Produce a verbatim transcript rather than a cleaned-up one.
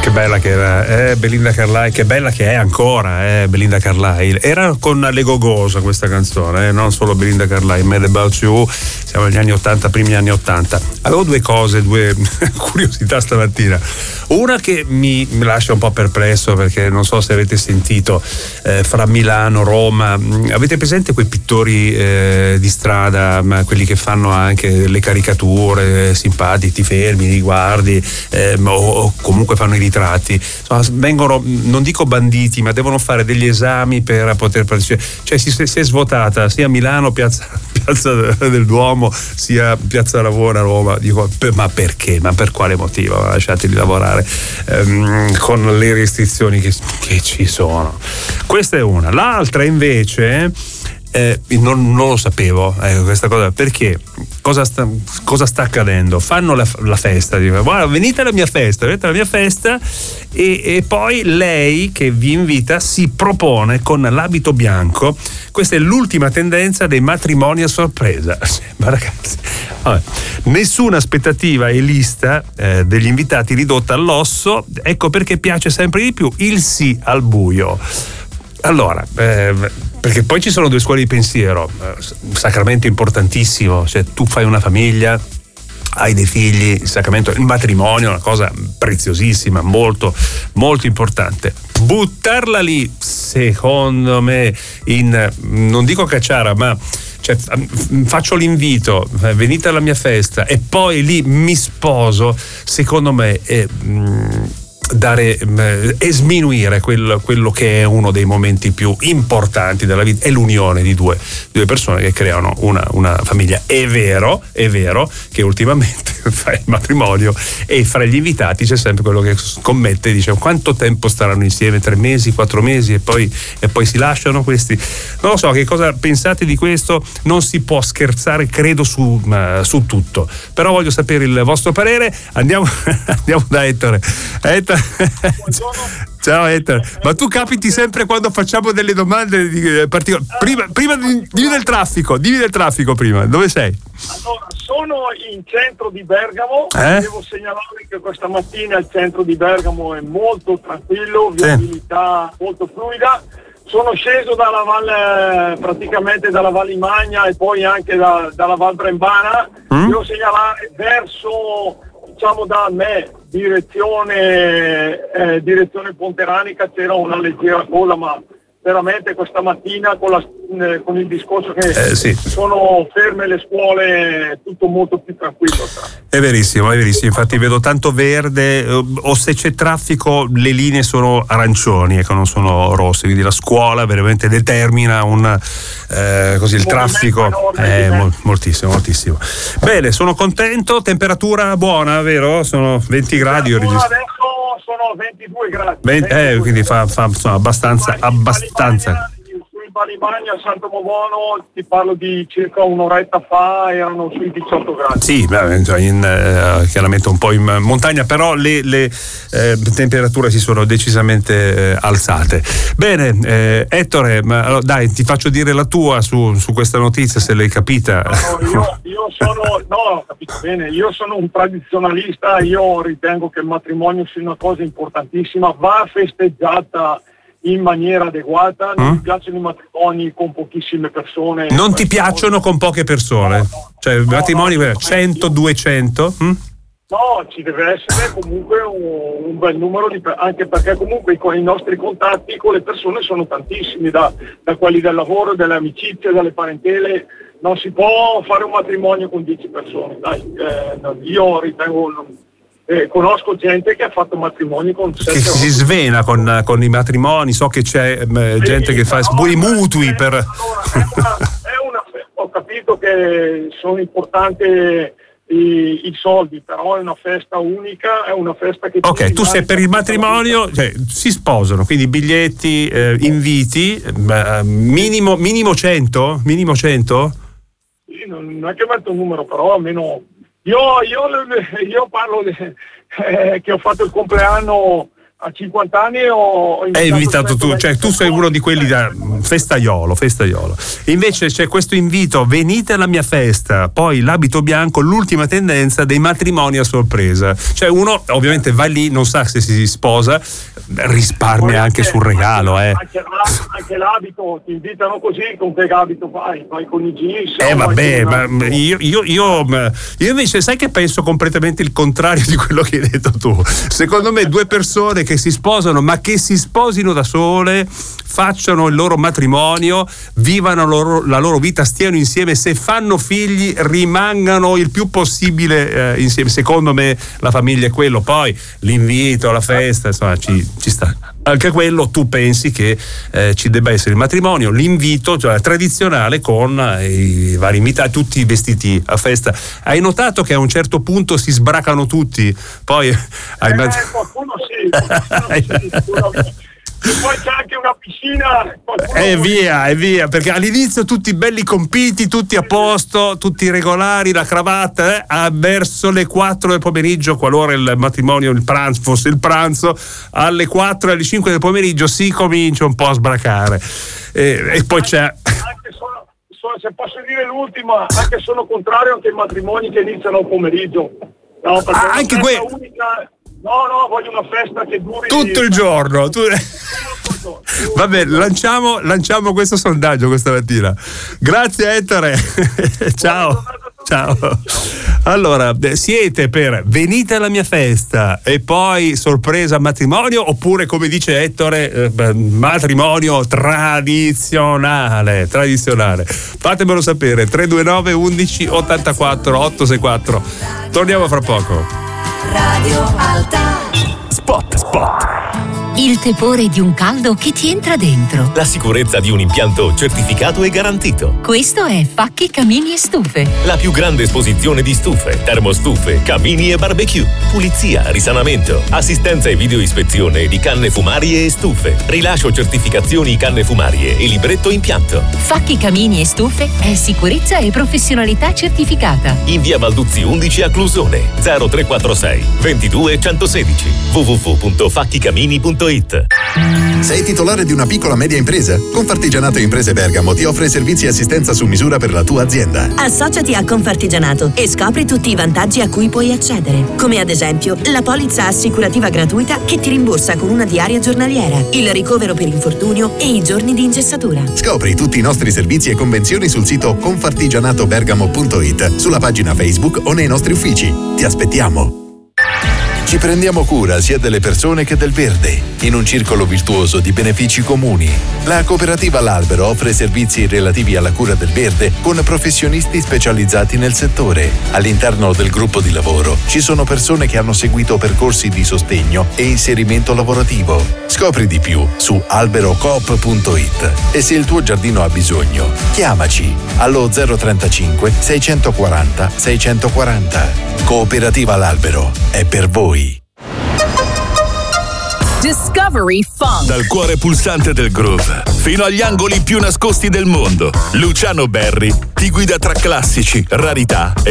Che bella che era, eh, Belinda Carlisle, che bella che è ancora, eh, Belinda Carlisle. Era con le Go-Go's questa canzone, eh, non solo Belinda Carlisle, Mad About You, siamo negli anni ottanta, primi anni ottanta. Avevo due cose, due curiosità stamattina. Una che mi, mi lascia un po' perplesso, perché non so se avete sentito, eh, fra Milano, Roma, avete presente quei pittori eh, di strada, ma quelli che fanno anche le caricature, eh, simpatici, ti fermi, li guardi, eh, o, o comunque fanno i ritratti, insomma, vengono, non dico banditi, ma devono fare degli esami per poter partecipare. Cioè si, si è svuotata sia Milano, piazza, piazza del Duomo, sia piazza Navona, Roma. Dico, ma perché? Ma per quale motivo? Lasciateli lavorare ehm, con le restrizioni che, che ci sono. Questa è una. L'altra invece Eh, non, non lo sapevo, eh, questa cosa, perché cosa sta, cosa sta accadendo? Fanno la, la festa, dico, guarda, venite alla mia festa, venite alla mia festa e, e poi lei che vi invita si propone con l'abito bianco. Questa è l'ultima tendenza dei matrimoni a sorpresa. Ma ragazzi, vabbè, nessuna aspettativa è lista eh, degli invitati ridotta all'osso, ecco perché piace sempre di più il sì al buio. Allora, eh, perché poi ci sono due scuole di pensiero, un sacramento importantissimo, cioè tu fai una famiglia, hai dei figli, il sacramento, il matrimonio è una cosa preziosissima, molto molto importante. Buttarla lì, secondo me, in, non dico cacciara, ma cioè, faccio l'invito, venite alla mia festa e poi lì mi sposo, secondo me è mh, dare e sminuire quel, quello che è uno dei momenti più importanti della vita, è l'unione di due, due persone che creano una, una famiglia. È vero, è vero che ultimamente fa il matrimonio e fra gli invitati c'è sempre quello che scommette e dice quanto tempo staranno insieme, tre mesi, quattro mesi e poi, e poi si lasciano questi. Non lo so, che cosa pensate di questo? Non si può scherzare, credo, su, uh, su tutto, però voglio sapere il vostro parere. Andiamo, andiamo da Ettore. Ettore. Ciao Ettore, ma tu capiti sempre quando facciamo delle domande di particolari. Prima, prima di, dimmi del traffico, dimmi del traffico prima, dove sei? Allora, sono in centro di Bergamo, eh? devo segnalare che questa mattina il centro di Bergamo è molto tranquillo, viabilità sì. molto fluida. Sono sceso dalla valle, praticamente dalla Val Imagna e poi anche da, dalla Val Brembana. Mm? Devo segnalare verso, diciamo da me, direzione eh, direzione Ponteranica c'era una leggera coda, ma veramente questa mattina con, la, eh, con il discorso che eh, sì. sono ferme le scuole, tutto molto più tranquillo. È verissimo, è verissimo, infatti vedo tanto verde, o se c'è traffico le linee sono arancioni, ecco, non sono rosse, quindi la scuola veramente determina un eh, così il traffico è mol, moltissimo, moltissimo. Bene, sono contento, temperatura buona, vero? Sono venti gradi. Io registro. Sono ventidue gradi. venti, eh, quindi fa, fa insomma, abbastanza, abbastanza. Sui Balimagna a Santo Movono ti parlo di circa un'oretta fa, erano sui diciotto gradi. Sì, in, eh, chiaramente un po' in montagna, però le, le eh, temperature si sono decisamente eh, alzate. Bene, eh, Ettore, ma, allora, dai, ti faccio dire la tua su, su questa notizia, se l'hai capita. No, io, io sono, no, ho capito bene, io sono un tradizionalista, io ritengo che il matrimonio sia una cosa importantissima, va festeggiata in maniera adeguata. Non mm? mi piacciono i matrimoni con pochissime persone. Non ti piacciono con poche persone? No, no, cioè no, matrimoni no, cento duecento? Mm? No, ci deve essere comunque un, un bel numero di, anche perché comunque con i nostri contatti con le persone sono tantissimi, da, da quelli del lavoro, delle amicizie, dalle parentele. Non si può fare un matrimonio con dieci persone, dai. Eh, io ritengo. Eh, conosco gente che ha fatto matrimoni con che si svena con, con i matrimoni, so che c'è eh, gente sì, che fa no, i mutui per allora, è una, è una, ho capito che sono importanti i, i soldi, però è una festa unica, è una festa che ok, tu sei per il matrimonio, cioè, si sposano, quindi biglietti, eh, inviti, eh, minimo minimo cento? Minimo cento? Sì, non è che metto un numero, però almeno Io, io, io parlo di, eh, che ho fatto il compleanno a cinquanta anni ho invitato, hai invitato tu, cioè tu sei uno di quelli da festaiolo, festaiolo. Invece c'è questo invito: venite alla mia festa, poi l'abito bianco, l'ultima tendenza dei matrimoni a sorpresa. Cioè uno ovviamente va lì, non sa se si sposa, risparmia anche, anche sul regalo, anche, eh. Anche, anche l'abito, ti invitano così, con che abito vai? Vai con i jeans? Eh vabbè, ma io, io, io, io invece sai che penso completamente il contrario di quello che hai detto tu. Secondo me due persone che si sposano, ma che si sposino da sole, facciano il loro matrimonio, vivano loro, la loro vita, stiano insieme, se fanno figli rimangano il più possibile eh, insieme. Secondo me la famiglia è quello, poi l'invito, la festa, insomma ci, ci sta anche quello. Tu pensi che eh, ci debba essere il matrimonio, l'invito, cioè tradizionale, con eh, i vari invitati, tutti vestiti a festa. Hai notato che a un certo punto si sbracano tutti, poi eh, hai mat- qualcuno sì, qualcuno sì, qualcuno. E poi c'è anche una piscina. E eh, via, e via, perché all'inizio tutti belli compiti, tutti a posto, tutti regolari, la cravatta, eh, a verso le quattro del pomeriggio, qualora il matrimonio, il pranzo fosse il pranzo, alle quattro e alle cinque del pomeriggio si comincia un po' a sbracare. E, e poi c'è... Anche sono, sono, se posso dire l'ultima, anche sono contrario anche ai matrimoni che iniziano al pomeriggio. No, perché ah, anche quello. No, no, voglio una festa che duri tutto il giorno. Tu... Vabbè, lanciamo, lanciamo questo sondaggio questa mattina. Grazie Ettore. Ciao. Ciao. Allora, siete per venite alla mia festa e poi sorpresa matrimonio, oppure come dice Ettore, eh, matrimonio tradizionale, tradizionale? Fatemelo sapere. tre due nove undici ottantaquattro ottocentosessantaquattro. Torniamo fra poco. Radio Alta. Spot, spot. Il tepore di un caldo che ti entra dentro. La sicurezza di un impianto certificato e garantito. Questo è Facchi Camini e Stufe. La più grande esposizione di stufe, termostufe, camini e barbecue. Pulizia, risanamento, assistenza e videoispezione di canne fumarie e stufe. Rilascio certificazioni canne fumarie e libretto impianto. Facchi Camini e Stufe è sicurezza e professionalità certificata. In via Balduzzi undici a Clusone. zero tre quattro sei ventidue centosedici. w w w punto facchicamini punto it. Sei titolare di una piccola media impresa? Confartigianato Imprese Bergamo ti offre servizi e assistenza su misura per la tua azienda. Associati a Confartigianato e scopri tutti i vantaggi a cui puoi accedere, come ad esempio la polizza assicurativa gratuita che ti rimborsa con una diaria giornaliera, il ricovero per infortunio e i giorni di ingessatura. Scopri tutti i nostri servizi e convenzioni sul sito confartigianatobergamo punto it, sulla pagina Facebook o nei nostri uffici. Ti aspettiamo! Ci prendiamo cura sia delle persone che del verde, in un circolo virtuoso di benefici comuni. La cooperativa L'Albero offre servizi relativi alla cura del verde con professionisti specializzati nel settore. All'interno del gruppo di lavoro ci sono persone che hanno seguito percorsi di sostegno e inserimento lavorativo. Scopri di più su alberocoop punto it e se il tuo giardino ha bisogno, chiamaci allo zero trentacinque seicentoquaranta seicentoquaranta. Cooperativa L'Albero è per voi. Discovery Funk. Dal cuore pulsante del groove fino agli angoli più nascosti del mondo, Luciano Berri ti guida tra classici, rarità e